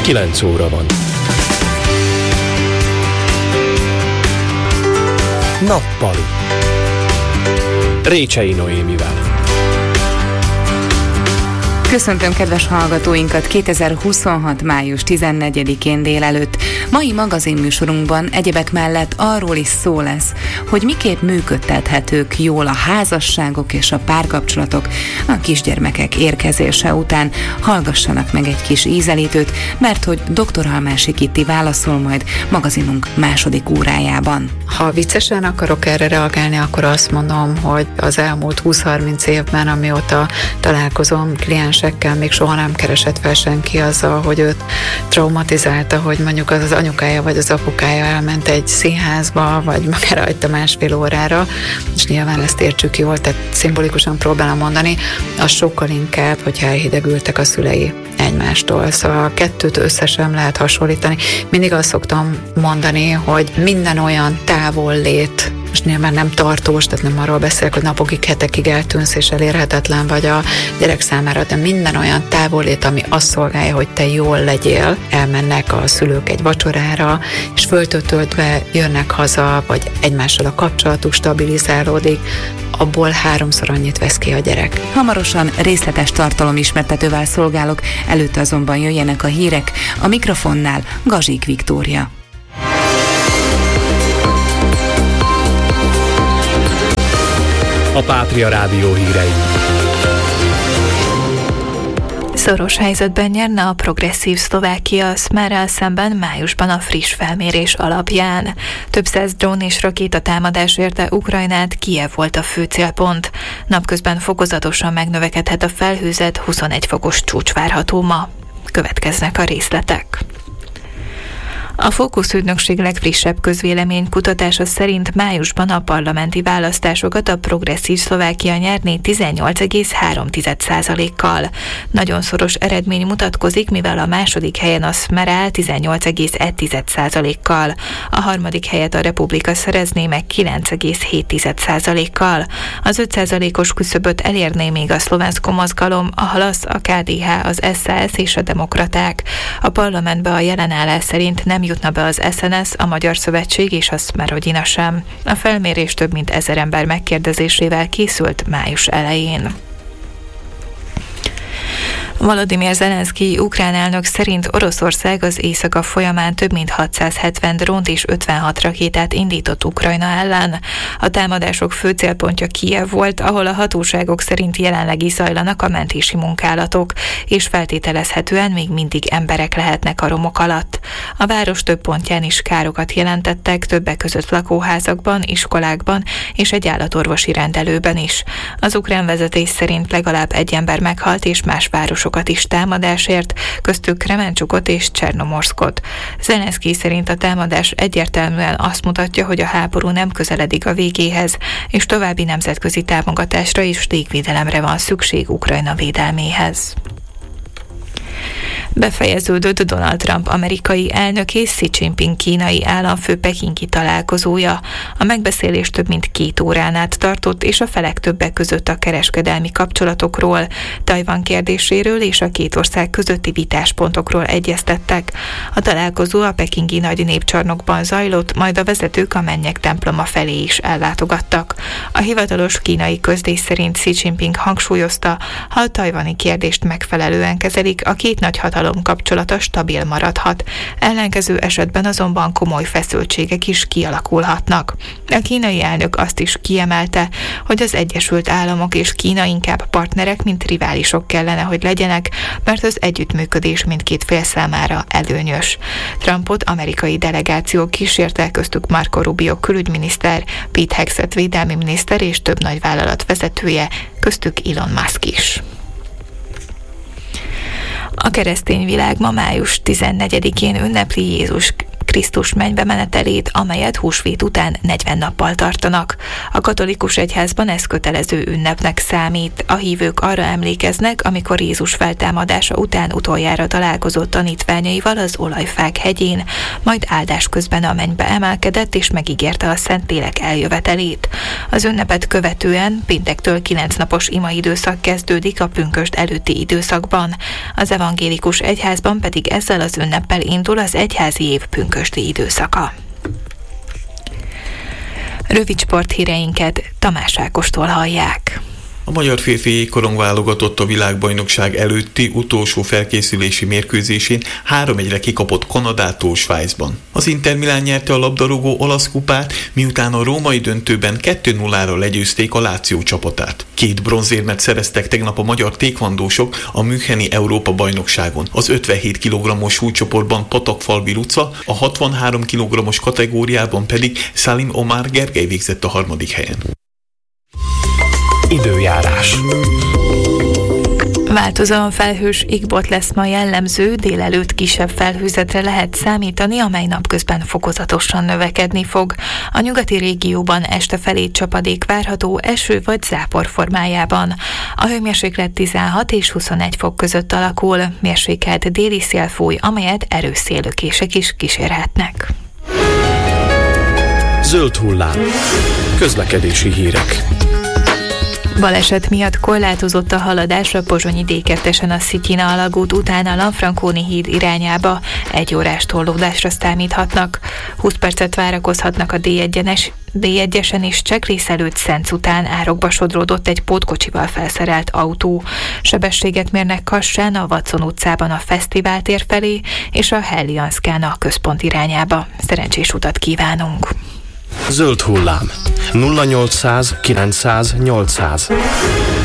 9 óra van. Nappali. Récsei Noémivel. Köszöntöm kedves hallgatóinkat 2026. május 14-én délelőtt. Mai magazinműsorunkban egyebek mellett arról is szó lesz, hogy miképp működtethetők jól a házasságok és a párkapcsolatok a kisgyermekek érkezése után. Hallgassanak meg egy kis ízelítőt, mert hogy dr. Halmási Kitti válaszol majd magazinunk második órájában. Ha viccesen akarok erre reagálni, akkor azt mondom, hogy az elmúlt 20-30 évben, amióta találkozom kliensekkel, még soha nem keresett fel senki azzal, hogy őt traumatizálta, hogy mondjuk az anyukája vagy az apukája elment egy színházba, vagy akár rajta másfél órára, és nyilván ezt értsük jól, tehát szimbolikusan próbálom mondani, az sokkal inkább, hogyha elhidegültek a szülei egymástól. Szóval a kettőt össze sem lehet hasonlítani. Mindig azt szoktam mondani, hogy minden olyan távollét, és nyilván nem tartós, tehát nem arról beszélek, hogy napokig, hetekig eltűnsz és elérhetetlen vagy a gyerek számára, de minden olyan távollét, ami azt szolgálja, hogy te jól legyél, elmennek a szülők egy vacsorára, és föltöltődve jönnek haza, vagy egymással a kapcsolatuk stabilizálódik, abból 3-szor annyit vesz ki a gyerek. Hamarosan részletes tartalomismertetővel szolgálok, előtte azonban jöjjenek a hírek, a mikrofonnál Gazsik Viktória. A Pátria Rádió hírei. Szoros helyzetben nyerne a progresszív Szlovákia a Smerrel szemben májusban a friss felmérés alapján. Több száz drón és rakétatámadás érte Ukrajnát, Kijev volt a fő célpont. Napközben fokozatosan megnövekedhet a felhőzet, 21 fokos csúcs várható ma. Következnek a részletek. A Fókusz ügynökség legfrissebb közvéleménykutatása szerint májusban a parlamenti választásokat a progresszív Szlovákia nyerné 18,3%-kal. Nagyon szoros eredmény mutatkozik, mivel a második helyen a Smer áll 18,1%-kal. A harmadik helyet a Republika szerezné meg 9,7%-kal. Az 5%-os küszöböt elérné még a Szlovenszko mozgalom, a Halasz, a KDH, az SZSZ és a Demokraták. A parlamentbe a jelenállás szerint nem jutna be az SNS, a Magyar Szövetség és a Smerodina sem. A felmérés több mint 1000 ember megkérdezésével készült május elején. Volodymyr Zelenszkij ukrán elnök szerint Oroszország az éjszaka folyamán több mint 670 drónt és 56 rakétát indított Ukrajna ellen. A támadások fő célpontja Kijev volt, ahol a hatóságok szerint jelenleg is zajlanak a mentési munkálatok, és feltételezhetően még mindig emberek lehetnek a romok alatt. A város több pontján is károkat jelentettek, többek között lakóházakban, iskolákban és egy állatorvosi rendelőben is. Az ukrán vezetés szerint legalább egy ember meghalt és más városokat is támadásért, köztük Kremencsukot és Csernomorszkot. Zelenszkij szerint a támadás egyértelműen azt mutatja, hogy a háború nem közeledik a végéhez, és további nemzetközi támogatásra és légvédelemre van szükség Ukrajna védelméhez. Befejeződött Donald Trump amerikai elnök és Xi Jinping kínai államfő pekingi találkozója. A megbeszélés több mint 2 órán át tartott, és a felek többek között a kereskedelmi kapcsolatokról, Tajvan kérdéséről és a két ország közötti vitáspontokról egyeztettek. A találkozó a pekingi nagy népcsarnokban zajlott, majd a vezetők a mennyek temploma felé is ellátogattak. A hivatalos kínai közlés szerint Xi Jinping hangsúlyozta, ha a tajvani kérdést megfelelően kezelik, a két nagy hatalom kapcsolata stabil maradhat. Ellenkező esetben azonban komoly feszültségek is kialakulhatnak. A kínai elnök azt is kiemelte, hogy az Egyesült Államok és Kína inkább partnerek, mint riválisok kellene, hogy legyenek, mert az együttműködés mindkét fél számára előnyös. Trumpot amerikai delegáció kísérte, köztük Marco Rubio külügyminiszter, Pete Hegseth védelmi miniszter és több nagyvállalat vezetője, köztük Elon Musk is. A keresztény világ ma május 14-én ünnepli Jézus Krisztus mennybe menetelét, amelyet húsvét után 40 nappal tartanak. A katolikus egyházban ez kötelező ünnepnek számít. A hívők arra emlékeznek, amikor Jézus feltámadása után utoljára találkozott tanítványaival az Olajfák hegyén, majd áldás közben a mennybe emelkedett és megígérte a Szentlélek eljövetelét. Az ünnepet követően péntektől 9 napos imaidőszak kezdődik a pünkösd előtti időszakban. Az evangélikus egyházban pedig ezzel az ünneppel indul az egyházi év pünkösdi időszaka. Rövid sporthíreinket Tamás Ákostól hallják. A magyar férfi jégkorong válogatott a világbajnokság előtti utolsó felkészülési mérkőzésén 3-1-re kikapott Kanadától Svájcban. Az Inter Milán nyerte a labdarúgó olasz kupát, miután a római döntőben 2-0-ra legyőzték a Láció csapatát. 2 bronzérmet szereztek tegnap a magyar tékvandósok a Müncheni Európa-bajnokságon. Az 57 kg-os súlycsoportban Patakfalvi Luca, a 63 kg-os kategóriában pedig Salim Omar Gergely végzett a 3. helyen. Időjárás. Változóan felhős égbolt lesz ma jellemző, délelőtt kisebb felhőzetre lehet számítani, amely napközben fokozatosan növekedni fog. A nyugati régióban este felé csapadék várható eső vagy zápor formájában. A hőmérséklet 16 és 21 fok között alakul, mérsékelt déli szél fúj, amelyet erős széllökések is kísérhetnek. Zöld hullám. Közlekedési hírek. Baleset miatt korlátozott a haladás a pozsonyi D2-esen a Szityina alagút után a Lanfranconi híd irányába. 1 órás torlódásra számíthatnak. 20 percet várakozhatnak a D1-esen és Csekrész előtt Szenc után árokba sodródott egy pótkocsival felszerelt autó. Sebességet mérnek Kassán, a Watson utcában a Fesztivál tér felé és a Hellianszkán a központ irányába. Szerencsés utat kívánunk! Zöld hullám. 0800 900 800.